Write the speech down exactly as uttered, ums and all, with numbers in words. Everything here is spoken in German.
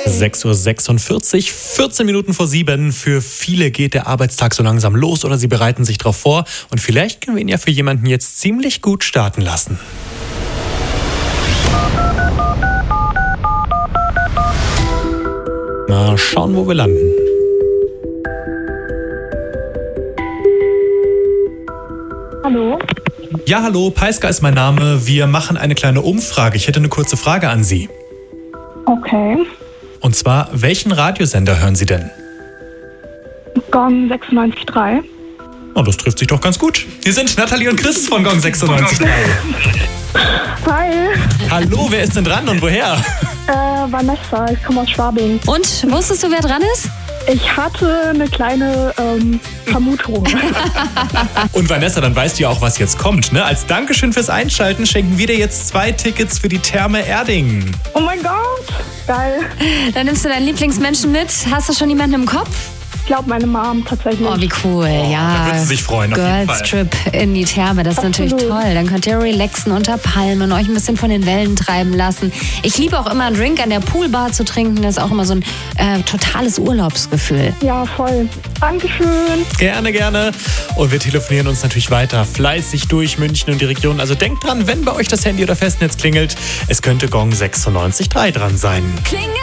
sechs Uhr sechsundvierzig, vierzehn Minuten vor sieben. Für viele geht der Arbeitstag so langsam los oder sie bereiten sich darauf vor. Und vielleicht können wir ihn ja für jemanden jetzt ziemlich gut starten lassen. Mal schauen, wo wir landen. Hallo? Ja, hallo, Peiska ist mein Name. Wir machen eine kleine Umfrage. Ich hätte eine kurze Frage an Sie. Okay. Und zwar, welchen Radiosender hören Sie denn? Gong sechsundneunzig Komma drei. Oh, das trifft sich doch ganz gut. Wir sind Nathalie und Chris von Gong sechsundneunzig Komma drei. Hi. Hallo, wer ist denn dran und woher? Äh, Vanessa, ich komme aus Schwabing. Und, wusstest du, wer dran ist? Ich hatte eine kleine ähm, Vermutung. Und Vanessa, dann weißt du ja auch, was jetzt kommt, ne? Als Dankeschön fürs Einschalten schenken wir dir jetzt zwei Tickets für die Therme Erding. Oh mein Gott, geil. Dann nimmst du deinen Lieblingsmenschen mit. Hast du schon jemanden im Kopf? Ich glaube, meine Mom tatsächlich. Oh, wie cool, ja. Da wird sie sich freuen, auf jeden Girls Fall. Trip in die Therme, das ist Absolut. natürlich toll. Dann könnt ihr relaxen unter Palmen, euch ein bisschen von den Wellen treiben lassen. Ich liebe auch immer einen Drink an der Poolbar zu trinken. Das ist auch immer so ein äh, totales Urlaubsgefühl. Ja, voll. Dankeschön. Gerne, gerne. Und wir telefonieren uns natürlich weiter fleißig durch München und die Region. Also denkt dran, wenn bei euch das Handy oder Festnetz klingelt, es könnte Gong sechsundneunzig Komma drei dran sein. Klingel!